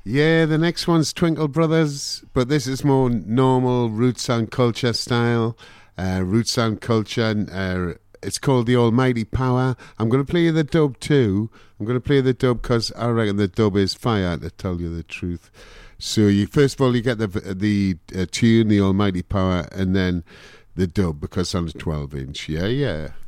Yeah, the next one's Twinkle Brothers, but this is more normal Roots and Culture style. Roots and Culture, it's called The Almighty Power. I'm going to play you the dub too. I'm going to play the dub because I reckon the dub is fire, to tell you the truth. So first of all, you get the tune, The Almighty Power, and then the dub because it's on a 12-inch. Yeah, yeah.